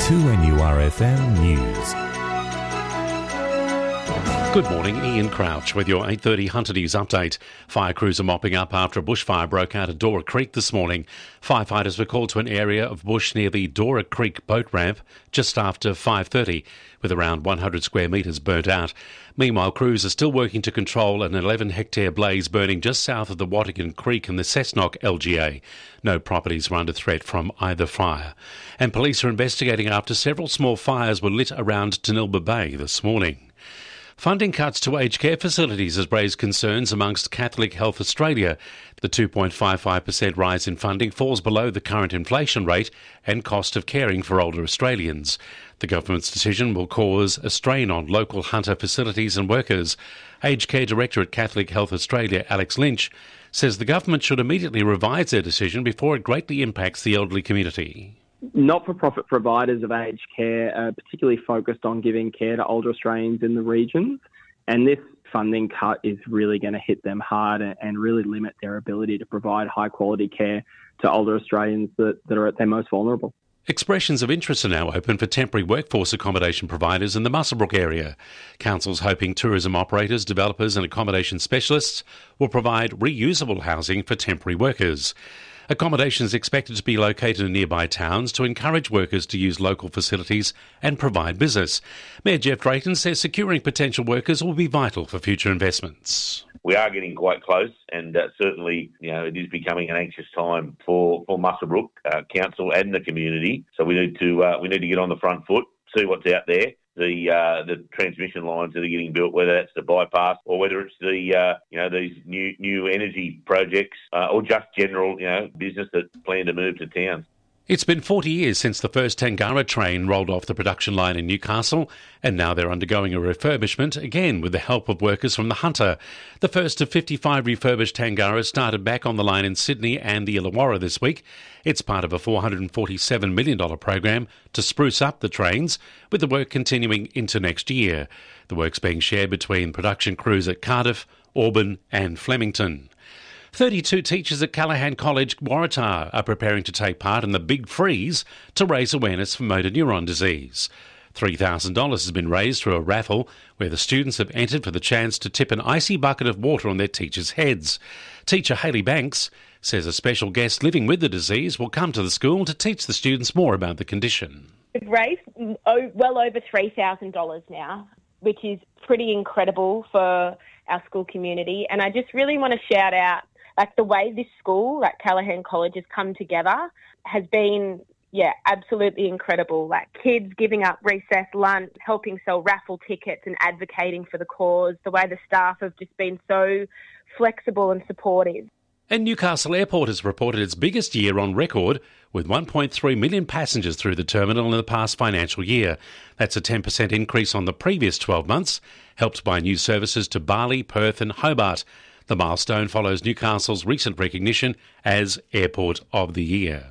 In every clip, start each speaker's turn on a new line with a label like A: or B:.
A: 2NURFM News.
B: Good morning, Ian Crouch with your 8:30 Hunter News update. Fire crews are mopping up after a bushfire broke out at Dora Creek this morning. Firefighters were called to an area of bush near the Dora Creek boat ramp just after 5:30, with around 100 square metres burnt out. Meanwhile, crews are still working to control an 11-hectare blaze burning just south of the Wattigan Creek in the Cessnock LGA. No properties were under threat from either fire. And police are investigating after several small fires were lit around Tanilba Bay this morning. Funding cuts to aged care facilities has raised concerns amongst Catholic Health Australia. The 2.55% rise in funding falls below the current inflation rate and cost of caring for older Australians. The government's decision will cause a strain on local Hunter facilities and workers. Aged Care Director at Catholic Health Australia, Alex Lynch, says the government should immediately revise their decision before it greatly impacts the elderly community.
C: Not-for-profit providers of aged care are particularly focused on giving care to older Australians in the regions, and this funding cut is really going to hit them hard and really limit their ability to provide high-quality care to older Australians that are at their most vulnerable.
B: Expressions of interest are now open for temporary workforce accommodation providers in the Muswellbrook area. Council's hoping tourism operators, developers and accommodation specialists will provide reusable housing for temporary workers. Accommodation is expected to be located in nearby towns to encourage workers to use local facilities and provide business. Mayor Jeff Drayton says securing potential workers will be vital for future investments.
D: We are getting quite close, and certainly, it is becoming an anxious time for Muswellbrook Council and the community. So we need to get on the front foot, see what's out there. The transmission lines that are getting built, whether that's the bypass or whether it's these new energy projects or just general business that plan to move to towns.
B: It's been 40 years since the first Tangara train rolled off the production line in Newcastle, and now they're undergoing a refurbishment, again with the help of workers from the Hunter. The first of 55 refurbished Tangaras started back on the line in Sydney and the Illawarra this week. It's part of a $447 million program to spruce up the trains, with the work continuing into next year. The work's being shared between production crews at Cardiff, Auburn and Flemington. 32 teachers at Callaghan College, Waratah, are preparing to take part in the Big Freeze to raise awareness for motor neuron disease. $3,000 has been raised through a raffle where the students have entered for the chance to tip an icy bucket of water on their teachers' heads. Teacher Hayley Banks says a special guest living with the disease will come to the school to teach the students more about the condition.
E: We've raised well over $3,000 now, which is pretty incredible for our school community. And I just really want to shout out the way this school, Callaghan College, has come together has been, absolutely incredible. Kids giving up recess lunch, helping sell raffle tickets and advocating for the cause, the way the staff have just been so flexible and supportive.
B: And Newcastle Airport has reported its biggest year on record, with 1.3 million passengers through the terminal in the past financial year. That's a 10% increase on the previous 12 months, helped by new services to Bali, Perth and Hobart. The milestone follows Newcastle's recent recognition as Airport of the Year.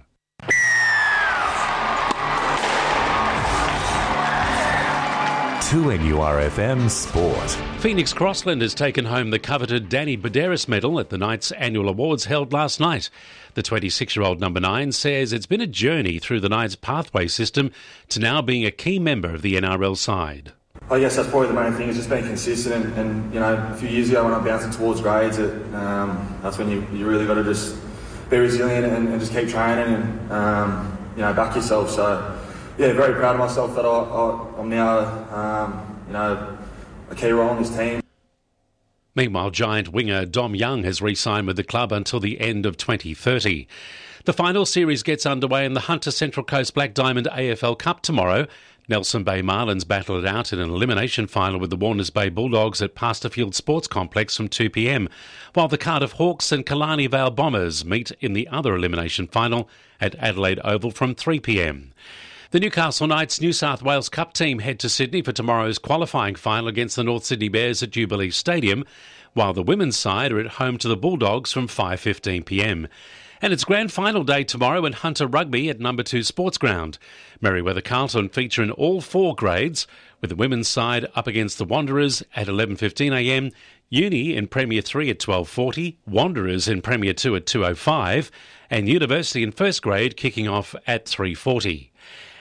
A: (2NURFM) Sport.
B: Phoenix Crossland has taken home the coveted Danny Baderis medal at the Knights' annual awards held last night. The 26-year-old number 9 says it's been a journey through the Knights' pathway system to now being a key member of the NRL side.
F: I guess that's probably the main thing, is just being consistent. And a few years ago when I'm bouncing towards grades, that's when you really got to just be resilient and just keep training and back yourself. So very proud of myself that I'm now a key role in this team.
B: Meanwhile, Giant winger Dom Young has re-signed with the club until the end of 2030. The final series gets underway in the Hunter Central Coast Black Diamond AFL Cup tomorrow. Nelson Bay Marlins battle it out in an elimination final with the Warners Bay Bulldogs at Pasterfield Sports Complex from 2 p.m, while the Cardiff Hawks and Killarney Vale Bombers meet in the other elimination final at Adelaide Oval from 3 p.m. The Newcastle Knights New South Wales Cup team head to Sydney for tomorrow's qualifying final against the North Sydney Bears at Jubilee Stadium, while the women's side are at home to the Bulldogs from 5:15 p.m. And it's grand final day tomorrow in Hunter Rugby at Number 2 Sports Ground. Merewether Carlton feature in all 4 grades, with the women's side up against the Wanderers at 11:15am, Uni in Premier 3 at 12:40, Wanderers in Premier 2 at 2:05, and University in first grade kicking off at 3:40.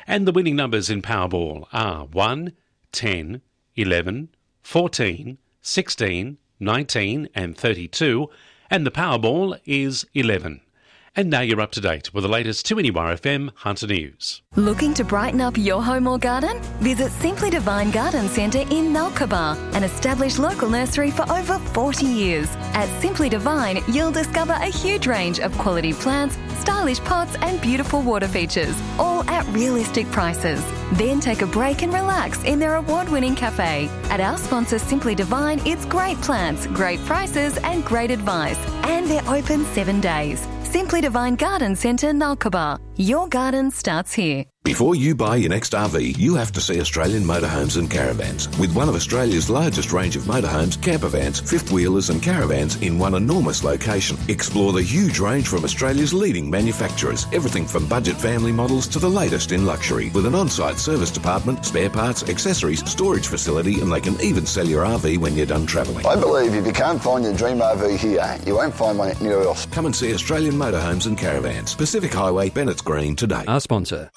B: And the winning numbers in Powerball are 1, 10, 11, 14, 16, 19 and 32, and the Powerball is 11. And now you're up to date with the latest 2NURFM Hunter News.
G: Looking to brighten up your home or garden? Visit Simply Divine Garden Centre in Nalkaba, an established local nursery for over 40 years. At Simply Divine, you'll discover a huge range of quality plants, stylish pots and beautiful water features, all at realistic prices. Then take a break and relax in their award-winning cafe. At our sponsor Simply Divine, it's great plants, great prices and great advice. And they're open 7 days. Simply Divine Garden Centre, Nalkaba. Your garden starts here.
H: Before you buy your next RV, you have to see Australian Motorhomes and Caravans. With one of Australia's largest range of motorhomes, campervans, fifth-wheelers and caravans in one enormous location. Explore the huge range from Australia's leading manufacturers. Everything from budget family models to the latest in luxury. With an on-site service department, spare parts, accessories, storage facility, and they can even sell your RV when you're done travelling.
I: I believe if you can't find your dream RV here, you won't find one anywhere else.
H: Come and see Australian Motorhomes and Caravans. Pacific Highway, Bennett's Green today.
J: Our sponsor.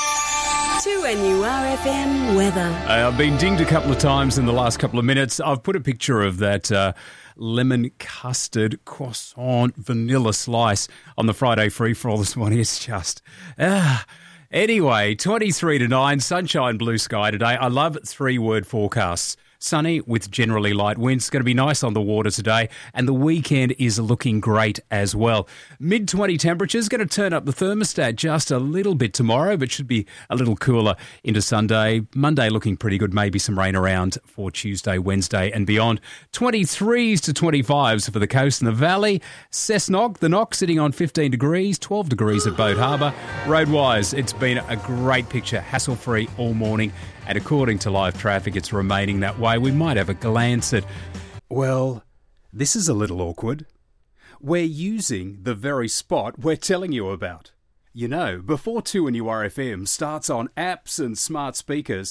K: 2NURFM weather.
J: I've been dinged a couple of times in the last couple of minutes. I've put a picture of that lemon custard croissant vanilla slice on the Friday free-for-all this morning. It's just... Anyway, 23 to 9, sunshine, blue sky today. I love 3-word forecasts. Sunny with generally light winds. It's going to be nice on the water today, and the weekend is looking great as well. Mid-20 temperatures, going to turn up the thermostat just a little bit tomorrow, but should be a little cooler into Sunday. Monday looking pretty good, maybe some rain around for Tuesday, Wednesday and beyond. 23s to 25s for the coast and the valley. Cessnock, the Knock sitting on 15 degrees, 12 degrees at Boat Harbour. Roadwise, it's been a great picture, hassle-free all morning. And according to live traffic, it's remaining that way. We might have a glance at... Well, this is a little awkward. We're using the very spot we're telling you about. You know, before 2NURFM starts on apps and smart speakers,